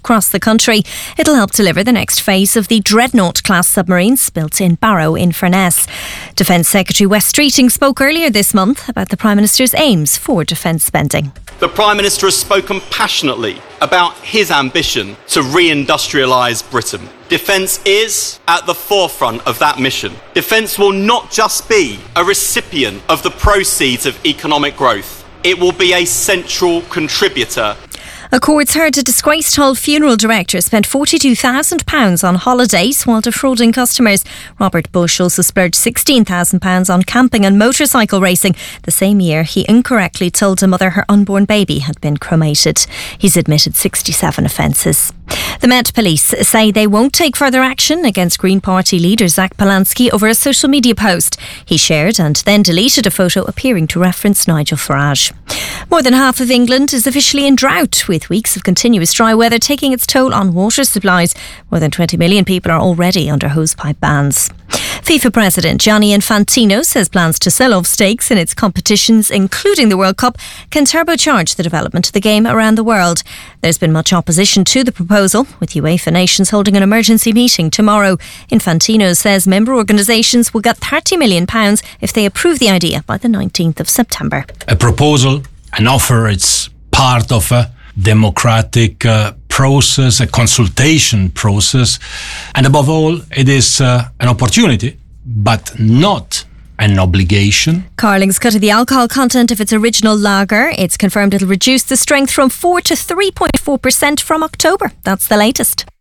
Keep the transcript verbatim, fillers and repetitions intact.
across the country. It'll help deliver the next phase of the Dreadnought-class submarines built in Barrow-in-Furness. Defence Secretary Wes Streeting spoke earlier this month about the Prime Minister's aims for defence spending. The Prime Minister has spoken passionately about his ambition to re-industrialise Britain. Defence is at the forefront of that mission. Defence will not just be a recipient of the proceeds of economic growth. It will be a central contributor. A court's heard a disgraced Hull funeral director spent forty-two thousand pounds on holidays while defrauding customers. Robert Bush also splurged sixteen thousand pounds on camping and motorcycle racing the same year he incorrectly told a mother her unborn baby had been cremated. He's admitted sixty-seven offences. The Met Police say they won't take further action against Green Party leader Zach Polanski over a social media post he shared and then deleted a photo appearing to reference Nigel Farage. More than half of England is officially in drought, with weeks of continuous dry weather taking its toll on water supplies. More than twenty million people are already under hosepipe bans. FIFA President Gianni Infantino says plans to sell off stakes in its competitions, including the World Cup, can turbocharge the development of the game around the world. There's been much opposition to the proposal, with UEFA nations holding an emergency meeting tomorrow. Infantino says member organisations will get thirty million pounds if they approve the idea by the nineteenth of September. A proposal, an offer, it's part of a democratic uh, process, a consultation process, and above all, it is uh, an opportunity, but not an obligation. Carling's cutting the alcohol content of its original lager. It's confirmed it'll reduce the strength from four to three point four percent from October. That's the latest.